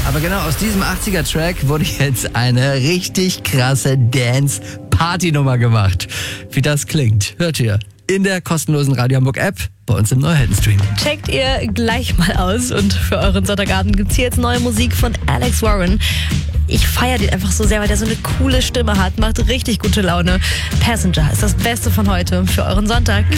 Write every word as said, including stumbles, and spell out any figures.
Aber genau aus diesem achtziger-Track wurde jetzt eine richtig krasse Dance-Party-Nummer gemacht. Wie das klingt, hört ihr in der kostenlosen Radio Hamburg App bei uns im Neuhelden-Stream. Checkt ihr gleich mal aus und für euren Sonntagabend gibt's hier jetzt neue Musik von Alex Warren. Ich feiere den einfach so sehr, weil der so eine coole Stimme hat, macht richtig gute Laune. Passenger ist das Beste von heute für euren Sonntag.